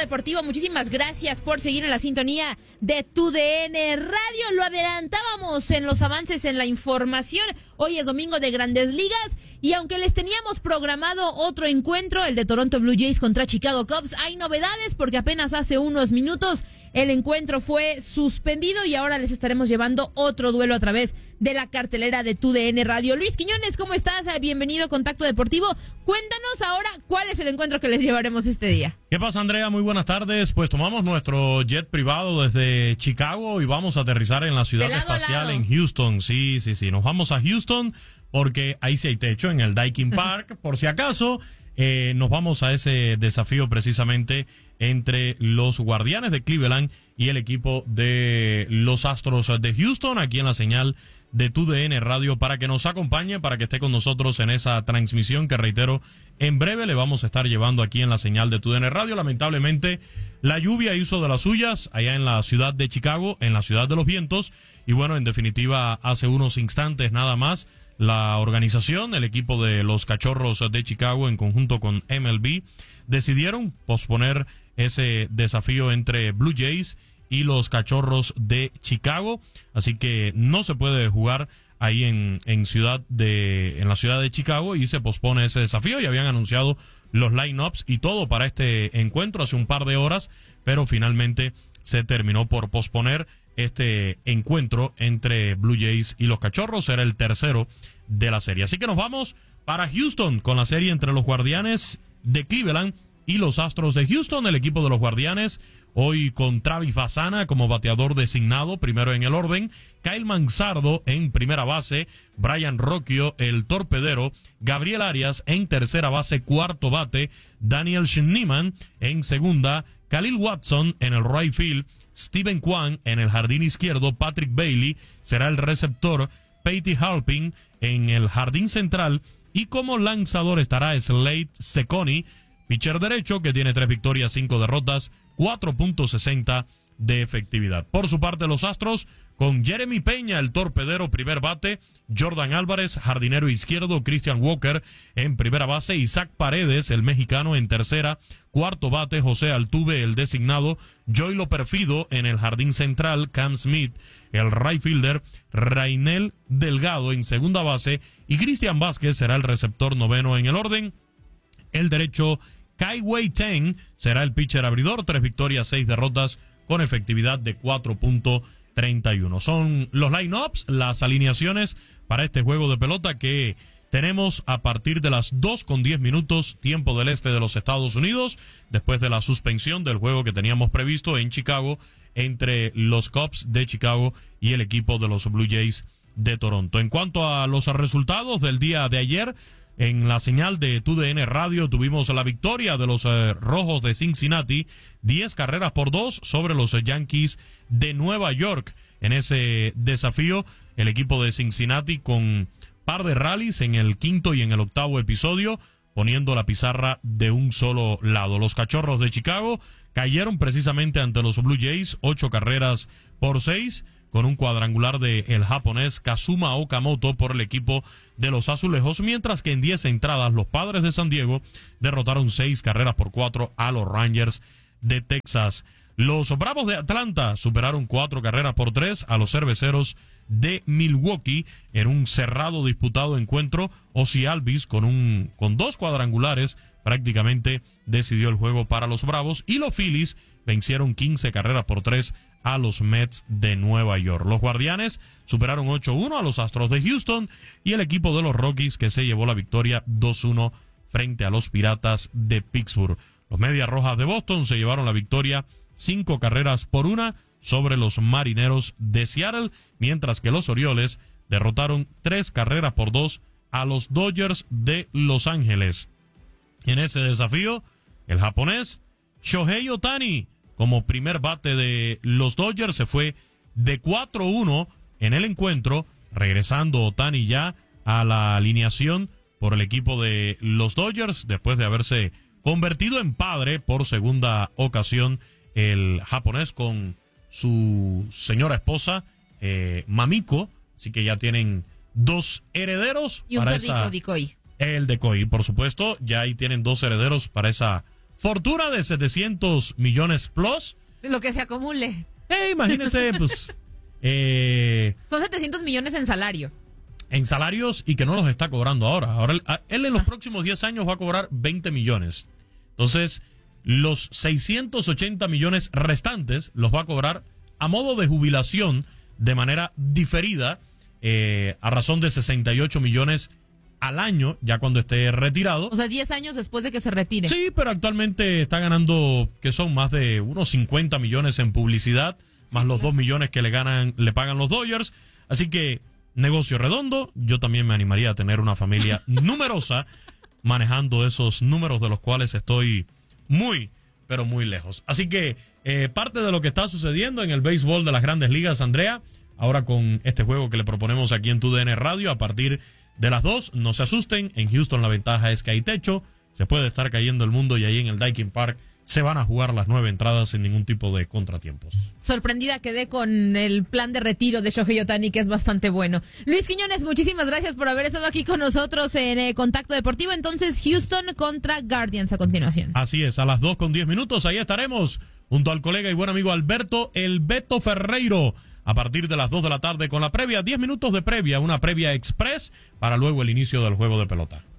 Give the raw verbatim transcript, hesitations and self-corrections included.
Deportivo. Muchísimas gracias por seguir en la sintonía de Tu D N Radio. Lo adelantábamos en los avances en la información. Hoy es domingo de Grandes Ligas y aunque les teníamos programado otro encuentro, el de Toronto Blue Jays contra Chicago Cubs, hay novedades porque apenas hace unos minutos el encuentro fue suspendido y ahora les estaremos llevando otro duelo a través de la cartelera de Tu D N Radio. Luis Quiñones, ¿cómo estás? Bienvenido a Contacto Deportivo. Cuéntanos ahora cuál es el encuentro que les llevaremos este día. ¿Qué pasa, Andrea? Muy buenas tardes. Pues tomamos nuestro jet privado desde Chicago y vamos a aterrizar en la ciudad espacial en Houston. Sí, sí, sí. Nos vamos a Houston porque ahí sí hay techo en el Daikin Park. Por si acaso, eh, nos vamos a ese desafío precisamente entre los Guardianes de Cleveland y el equipo de los Astros de Houston, aquí en la señal de Tu D N Radio, para que nos acompañe, para que esté con nosotros en esa transmisión que, reitero, en breve le vamos a estar llevando aquí en la señal de Tu D N Radio. Lamentablemente, la lluvia hizo de las suyas allá en la ciudad de Chicago, en la ciudad de los vientos, y bueno, en definitiva, hace unos instantes nada más, la organización, el equipo de los Cachorros de Chicago, en conjunto con M L B, decidieron posponer ese desafío entre Blue Jays y los Cachorros de Chicago, así que no se puede jugar ahí en, en ciudad de, en la ciudad de Chicago y se pospone ese desafío. Y habían anunciado los line-ups y todo para este encuentro hace un par de horas, pero finalmente se terminó por posponer este encuentro entre Blue Jays y los Cachorros. Era el tercero de la serie. Así que nos vamos para Houston con la serie entre los Guardianes de Cleveland y los Astros de Houston. El equipo de los Guardianes hoy con Travis Fasana como bateador designado, primero en el orden, Kyle Manzardo en primera base, Brian Rocchio, el torpedero, Gabriel Arias en tercera base, cuarto bate, Daniel Schneemann en segunda, Khalil Watson en el right field, Steven Kwan en el jardín izquierdo, Patrick Bailey será el receptor, Patty Halpin en el jardín central y como lanzador estará Slade Cecconi, pitcher derecho, que tiene tres victorias, cinco derrotas, cuatro punto sesenta de efectividad. Por su parte, los Astros, con Jeremy Peña, el torpedero, primer bate, Jordan Álvarez, jardinero izquierdo, Christian Walker en primera base, Isaac Paredes, el mexicano, en tercera, cuarto bate, José Altuve, el designado, Joylo Perfido en el jardín central, Cam Smith, el right fielder, Rainel Delgado en segunda base, y Cristian Vázquez será el receptor noveno en el orden. El derecho, Kai-Wei Teng será el pitcher abridor, tres victorias, seis derrotas, con efectividad de cuatro punto treinta y uno. Son los line-ups, las alineaciones para este juego de pelota que tenemos a partir de las dos con diez minutos, tiempo del este de los Estados Unidos, después de la suspensión del juego que teníamos previsto en Chicago entre los Cubs de Chicago y el equipo de los Blue Jays de Toronto. En cuanto a los resultados del día de ayer, en la señal de Tu D N Radio tuvimos la victoria de los eh, Rojos de Cincinnati, diez carreras por dos sobre los eh, Yankees de Nueva York. En ese desafío, el equipo de Cincinnati con par de rallies en el quinto y en el octavo episodio, poniendo la pizarra de un solo lado. Los Cachorros de Chicago cayeron precisamente ante los Blue Jays, ocho carreras por seis, con un cuadrangular de el japonés Kazuma Okamoto por el equipo de los Azulejos, mientras que en diez entradas los Padres de San Diego derrotaron seis carreras por cuatro a los Rangers de Texas. Los Bravos de Atlanta superaron cuatro carreras por tres a los Cerveceros de Milwaukee en un cerrado disputado encuentro. Ozzie Albies con un con dos cuadrangulares prácticamente decidió el juego para los Bravos, y los Phillies vencieron quince carreras por tres a los Mets de Nueva York. Los Guardianes superaron ocho uno a los Astros de Houston, y el equipo de los Rockies que se llevó la victoria dos uno frente a los Piratas de Pittsburgh. Los Medias Rojas de Boston se llevaron la victoria cinco carreras por una sobre los Marineros de Seattle, mientras que los Orioles derrotaron tres carreras por dos a los Dodgers de Los Ángeles. En ese desafío, el japonés Shohei Ohtani, como primer bate de los Dodgers, se fue de cuatro uno en el encuentro, regresando Ohtani ya a la alineación por el equipo de los Dodgers, después de haberse convertido en padre por segunda ocasión el japonés con su señora esposa, eh, Mamiko, así que ya tienen dos herederos. Y un para perrito esa, de Koi. El de Koi, por supuesto, ya ahí tienen dos herederos para esa fortuna de setecientos millones plus. Lo que se acumule. Eh, imagínese, pues... Eh, Son setecientos millones en salario. En salarios y que no los está cobrando ahora. Ahora él, él en los ah. próximos diez años va a cobrar veinte millones. Entonces, los seiscientos ochenta millones restantes los va a cobrar a modo de jubilación de manera diferida, eh, a razón de sesenta y ocho millones al año, ya cuando esté retirado. O sea, diez años después de que se retire. Sí, pero actualmente está ganando, que son más de unos cincuenta millones en publicidad, sí, más los claro. dos millones que le ganan, le pagan los Dodgers. Así que, negocio redondo. Yo también me animaría a tener una familia numerosa, manejando esos números de los cuales estoy muy, pero muy lejos. Así que, eh, parte de lo que está sucediendo en el béisbol de las Grandes Ligas, Andrea, ahora con este juego que le proponemos aquí en Tu D N Radio a partir de las dos, no se asusten, en Houston la ventaja es que hay techo, se puede estar cayendo el mundo y ahí en el Daikin Park se van a jugar las nueve entradas sin ningún tipo de contratiempos. Sorprendida quedé con el plan de retiro de Shohei Ohtani, que es bastante bueno. Luis Quiñones, muchísimas gracias por haber estado aquí con nosotros en eh, Contacto Deportivo. Entonces, Houston contra Guardians a continuación. Así es, a las dos con diez minutos, ahí estaremos junto al colega y buen amigo Alberto El Beto Ferreiro, a partir de las dos de la tarde con la previa, diez minutos de previa, una previa express para luego el inicio del juego de pelota.